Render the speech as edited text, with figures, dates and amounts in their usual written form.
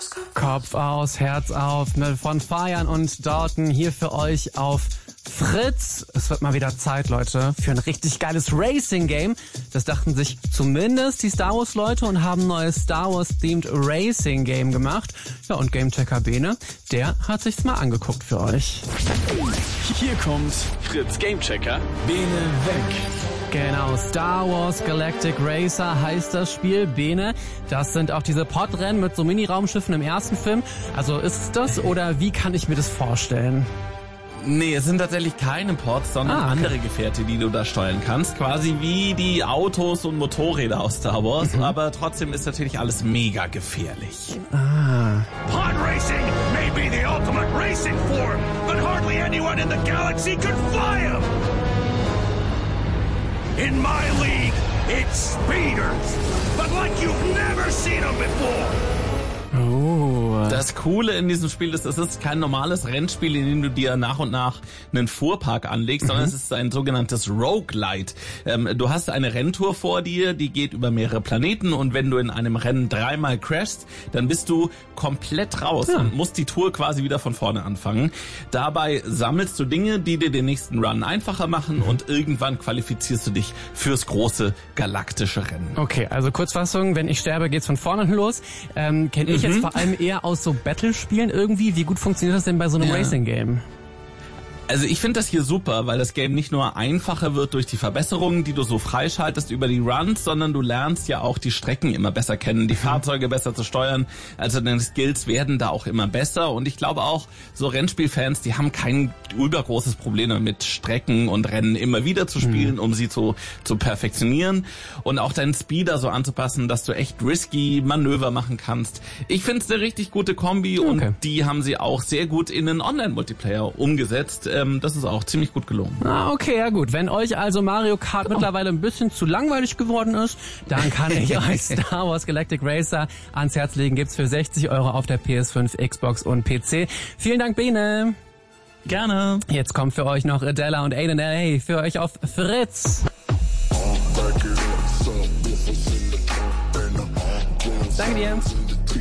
Kopf aus, Herz auf, von Feiern und Dalton hier für euch auf Fritz. Es wird mal wieder Zeit, Leute, für ein richtig geiles Racing-Game. Das dachten sich zumindest die Star Wars-Leute und haben ein neues Star Wars-themed Racing-Game gemacht. Ja, und Gamechecker Bene, der hat sich's mal angeguckt für euch. Hier kommt Fritz Gamechecker, Bene weg. Genau, Star Wars Galactic Racer heißt das Spiel. Bene, das sind auch diese Podrennen mit so Mini-Raumschiffen im ersten Film. Also ist es das oder wie kann ich mir das vorstellen? Nee, es sind tatsächlich keine Pods, sondern andere Gefährte, die du da steuern kannst. Quasi wie die Autos und Motorräder aus Star Wars. Aber trotzdem ist natürlich alles mega gefährlich. Pod racing may be the ultimate racing form, but hardly anyone in the galaxy could fly them. In my league, it's speeders, but like you've never seen them before. Das Coole in diesem Spiel ist, es ist kein normales Rennspiel, in dem du dir nach und nach einen Fuhrpark anlegst, sondern es ist ein sogenanntes Roguelite. Du hast eine Renntour vor dir, die geht über mehrere Planeten und wenn du in einem Rennen 3-mal crashst, dann bist du komplett raus und musst die Tour quasi wieder von vorne anfangen. Dabei sammelst du Dinge, die dir den nächsten Run einfacher machen und irgendwann qualifizierst du dich fürs große galaktische Rennen. Okay, also Kurzfassung, wenn ich sterbe, geht's von vorne los. Kenne ich jetzt vor allem eher aus so Battle-Spielen irgendwie. Wie gut funktioniert das denn bei so einem Racing-Game? Also ich finde das hier super, weil das Game nicht nur einfacher wird durch die Verbesserungen, die du so freischaltest über die Runs, sondern du lernst ja auch die Strecken immer besser kennen, die Fahrzeuge besser zu steuern. Also deine Skills werden da auch immer besser und ich glaube auch, so Rennspielfans, die haben kein übergroßes Problem damit, Strecken und Rennen immer wieder zu spielen, um sie zu perfektionieren und auch deinen Speeder so anzupassen, dass du echt risky Manöver machen kannst. Ich finde es eine richtig gute Kombi und die haben sie auch sehr gut in einen Online-Multiplayer umgesetzt. Das ist auch ziemlich gut gelungen. Okay, ja gut. Wenn euch also Mario Kart mittlerweile ein bisschen zu langweilig geworden ist, dann kann ich euch Star Wars Galactic Racer ans Herz legen. Gibt's für 60 € auf der PS5, Xbox und PC. Vielen Dank, Bene. Gerne. Jetzt kommt für euch noch Adela und Aiden LA für euch auf Fritz. Danke dir.